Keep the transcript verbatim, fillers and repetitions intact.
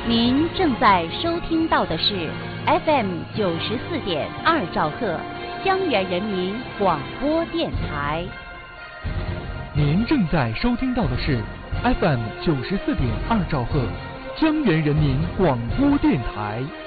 您正在收听到的是 F M 九十四点二兆赫江源人民广播电台。 您正在收听到的是 F M 九十四点二兆赫江源人民广播电台。